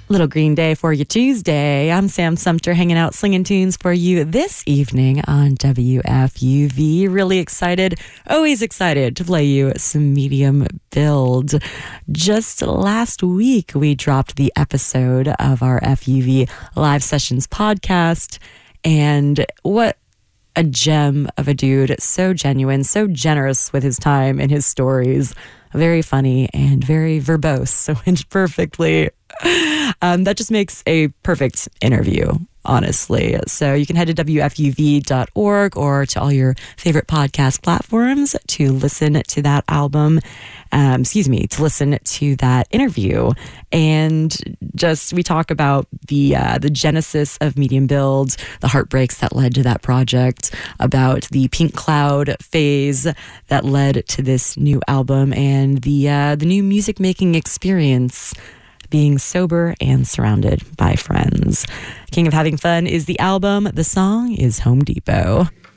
Little Green Day for you Tuesday. I'm Sam Sumter, hanging out, slinging tunes for you this evening on WFUV. Really excited, always excited to play you some Medium Build. Just last week, we dropped the episode of our FUV Live Sessions podcast, and what a gem of a dude. So genuine, so generous with his time and his stories. Very funny and very verbose, so perfectly. That just makes a perfect interview, honestly. So you can head to WFUV.org or to all your favorite podcast platforms to listen to that album. To listen to that interview. And we talk about the genesis of Medium Build, the heartbreaks that led to that project, about the Pink Cloud phase that led to this new album, and the new music making experience, being sober and surrounded by friends. King of Having Fun is the album. The song is Home Depot.